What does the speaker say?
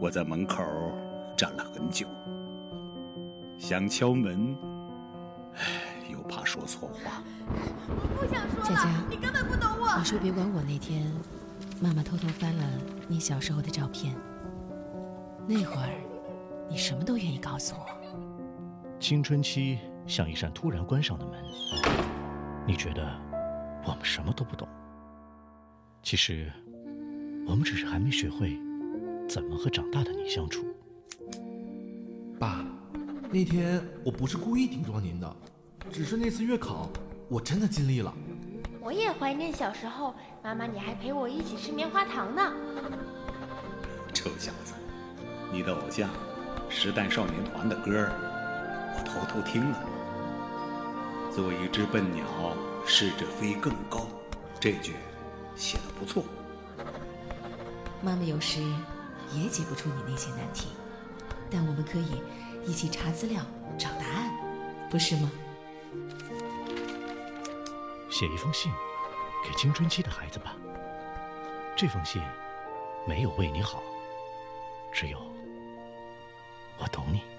我在门口站了很久，想敲门，又怕说错话。 我不想说了， 佳佳， 你根本不懂我。 你说别管我那天，妈妈偷偷翻了你小时候的照片，那会儿你什么都愿意告诉我。 青春期像一扇突然关上的门，你觉得我们什么都不懂，其实我们只是还没学会怎么和长大的你相处。 爸，那天我不是故意顶撞您的，只是那次月考我真的尽力了。 我也怀念小时候，妈妈你还陪我一起吃棉花糖呢。 臭小子，你的偶像时代少年团的歌我偷偷听了。做一只笨鸟，试着飞更高，这句写得不错。 妈妈有时也解不出你那些难题，但我们可以一起查资料找答案，不是吗？ 写一封信给青春期的孩子吧，这封信没有为你好，只有我懂你。